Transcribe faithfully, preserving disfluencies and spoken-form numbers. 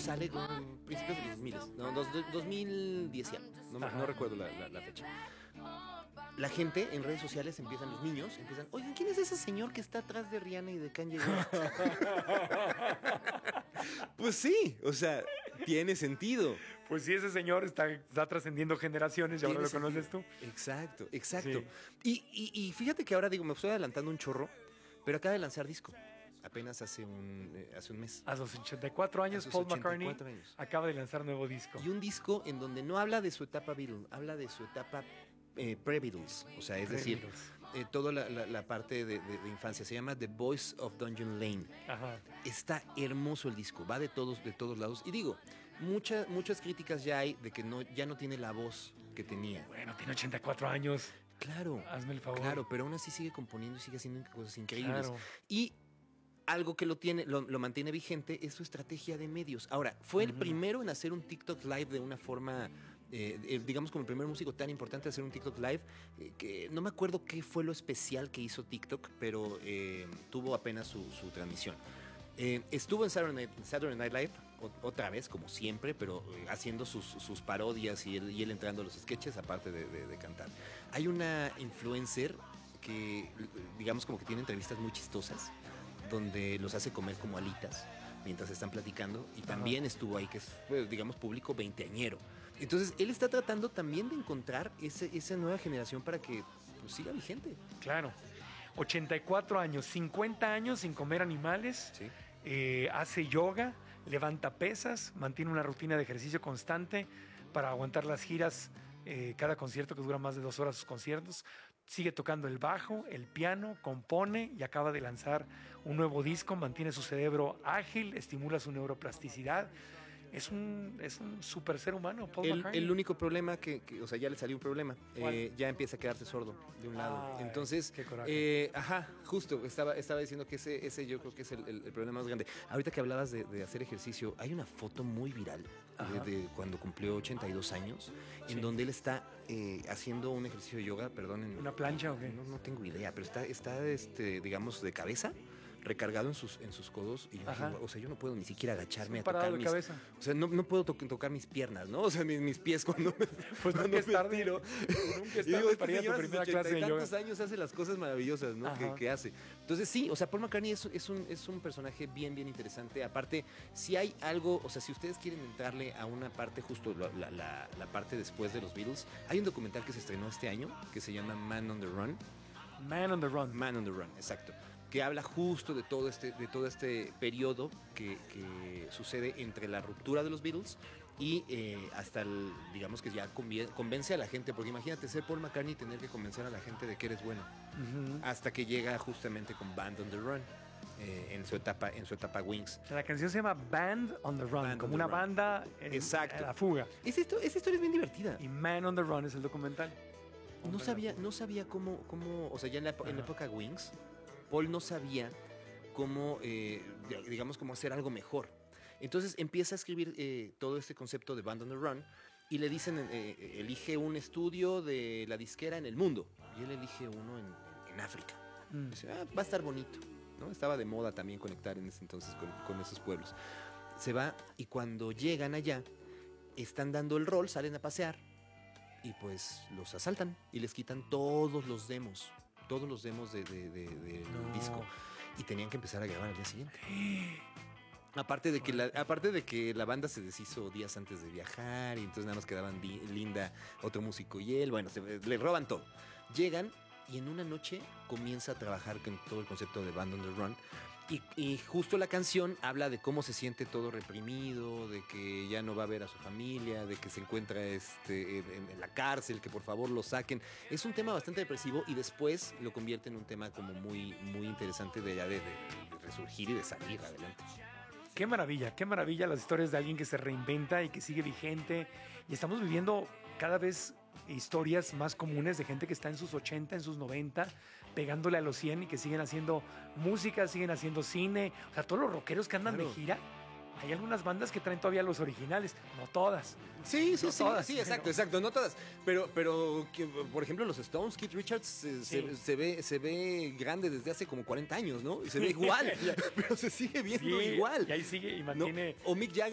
sale con principios de los dos mil, no, dos, dos mil diez, no, no recuerdo la, la, la fecha. La gente en redes sociales empiezan, los niños empiezan, oigan, ¿quién es ese señor que está atrás de Rihanna y de Kanye West? Pues sí, o sea, tiene sentido. Pues sí, ese señor está, está trascendiendo generaciones y ahora lo conoces tú. Exacto, exacto. Sí. Y, y, y fíjate que ahora digo, me estoy adelantando un chorro, pero acaba de lanzar disco. Apenas hace un, eh, hace un mes. A los ochenta y cuatro años, Paul McCartney años. acaba de lanzar nuevo disco. Y un disco en donde no habla de su etapa Beatles, habla de su etapa eh, pre-Beatles. O sea, es decir, eh, toda la, la, la parte de, de, de infancia. Se llama The Boys of Dungeon Lane. Ajá. Está hermoso el disco, va de todos, de todos lados. Y digo, muchas muchas críticas ya hay de que no, ya no tiene la voz que tenía. Bueno, tiene ochenta y cuatro años. Claro. Hazme el favor. Claro, pero aún así sigue componiendo y sigue haciendo cosas increíbles. Claro. Y algo que lo tiene, lo, lo mantiene vigente es su estrategia de medios. Ahora, fue uh-huh. el primero en hacer un TikTok Live de una forma, eh, digamos como el primer músico tan importante de hacer un TikTok Live, eh, que no me acuerdo qué fue lo especial que hizo TikTok, pero eh, tuvo apenas su, su transmisión. Eh, estuvo en Saturday Night, Saturday Night Live o, otra vez, como siempre, pero eh, haciendo sus, sus parodias y él, y él entrando a los sketches, aparte de, de, de cantar. Hay una influencer que, digamos, como que tiene entrevistas muy chistosas, donde los hace comer como alitas mientras están platicando, y también Ajá. estuvo ahí, que es, digamos, público veinteañero. Entonces, él está tratando también de encontrar ese, esa nueva generación para que pues, siga vigente. Claro. ochenta y cuatro años, cincuenta años sin comer animales, sí. eh, hace yoga, levanta pesas, mantiene una rutina de ejercicio constante para aguantar las giras, eh, cada concierto que dura más de dos horas sus conciertos. Sigue tocando el bajo, el piano, compone y acaba de lanzar un nuevo disco. Mantiene su cerebro ágil, estimula su neuroplasticidad. Es un, es un super ser humano, Paul el, McCartney. El único problema que, que, o sea, ya le salió un problema. Eh, ya empieza a quedarse sordo de un lado. Ay, Entonces, qué coraje. Eh, ajá, justo, estaba, estaba diciendo que ese, ese yo creo que es el, el, el problema más grande. Ahorita que hablabas de, de hacer ejercicio, hay una foto muy viral de, de cuando cumplió ochenta y dos años, sí. en donde él está eh, haciendo un ejercicio de yoga, perdón. En, ¿Una plancha o qué? No, no tengo idea, pero está, está este, digamos, de cabeza, recargado en sus, en sus codos, y yo digo, o sea, yo no puedo ni siquiera agacharme a tocar de mis, cabeza. O sea, no, no puedo to tocar mis piernas, ¿no? O sea, mis, mis pies cuando me, pues cuando nunca es tarde, tiro. Nunca es tarde para ir a tu primera clase de yoga. Tantos años hace las cosas maravillosas, ¿no? Que, que hace. Entonces, sí, o sea, Paul McCartney es, es, un, es un personaje bien, bien interesante. Aparte, si hay algo, o sea, si ustedes quieren entrarle a una parte, justo la, la, la parte después de los Beatles, hay un documental que se estrenó este año que se llama Man on the Run. Man on the Run. Man on the Run, exacto. Que habla justo de todo este, de todo este periodo que, que sucede entre la ruptura de los Beatles y eh, hasta el, digamos que ya convence a la gente, porque imagínate ser Paul McCartney y tener que convencer a la gente de que eres bueno, uh-huh. hasta que llega justamente con Band on the Run. Eh, en su etapa en su etapa Wings. La canción se llama Band on the Run, Band como on una the run. banda en, Exacto. en la fuga. Esa historia, esa historia es bien divertida. Y Man on the Run es el documental. No sabía, no sabía cómo, cómo, o sea, ya en la, en la época Wings, Paul no sabía cómo, eh, digamos, cómo hacer algo mejor. Entonces empieza a escribir eh, todo este concepto de Band on the Run y le dicen, eh, elige un estudio de la disquera en el mundo. Y él elige uno en, en África. Mm. Dice, ah, va a estar bonito, ¿no? Estaba de moda también conectar en ese entonces con, con esos pueblos. Se va y cuando llegan allá, están dando el rol, salen a pasear y pues los asaltan y les quitan todos los demos, todos los demos de, de, de, de no. del disco. Y tenían que empezar a grabar al día siguiente. Aparte de, que la, aparte de que la banda se deshizo días antes de viajar y entonces nada más quedaban di, Linda, otro músico y él. Bueno, se, le roban todo. Llegan y en una noche comienza a trabajar con todo el concepto de Band on the Run. Y, y justo la canción habla de cómo se siente todo reprimido, de que ya no va a ver a su familia, de que se encuentra este, en, en la cárcel, que por favor lo saquen. Es un tema bastante depresivo y después lo convierte en un tema como muy, muy interesante de, de, de, de resurgir y de salir adelante. Qué maravilla, qué maravilla las historias de alguien que se reinventa y que sigue vigente. Y estamos viviendo cada vez historias más comunes de gente que está en sus ochenta, en sus noventa, pegándole a los cien y que siguen haciendo música, siguen haciendo cine. O sea, todos los rockeros que andan claro. de gira. Hay algunas bandas que traen todavía los originales, no todas. Sí, sí, no sí, todas, sí, exacto, pero... exacto, no todas. Pero, pero que, por ejemplo, los Stones, Keith Richards, se, sí. se, se, ve, se ve grande desde hace como cuarenta años, ¿no? Y se ve igual, pero se sigue viendo sí, igual. Y ahí sigue y mantiene... ¿no? O Mick Jagger.